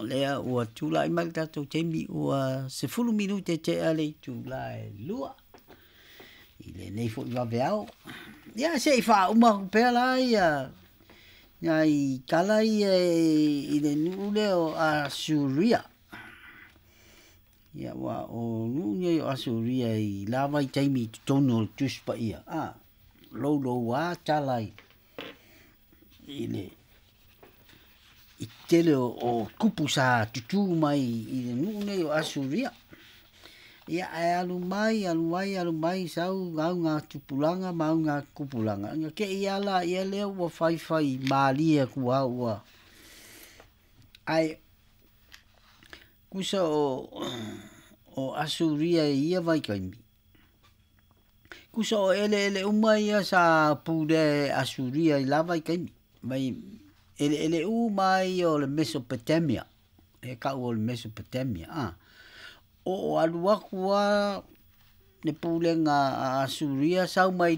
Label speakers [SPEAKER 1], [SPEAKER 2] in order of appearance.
[SPEAKER 1] lea ua tula I mai tatou teimi ua 10 minute te ale tula e lua. I le nei fo I waweao. Ia se I wha uma pēr la ia. Ia I kala I le nuu leo a Suria. Ia wa o nuu nei o a Suria I lawa I teimi tono tuspa ia. Lolo wa talai. I le I tele o kupu sa tutu mai I le nuu nei o a Suria. Ia e alu mai sau ngau ngā tupulanga mau ngā kupulanga. Nga ke ia la ia leo ua whai maalia kua ua. Ai kusa o Asuria ia vai kaimi. Kusa o ele umai ia sa pūre Asuria I la vai kaimi. Mai ele umai o le Mesopotamia. E ka o le Mesopotamia. O aluakua ne pulenga a Asuria sau mai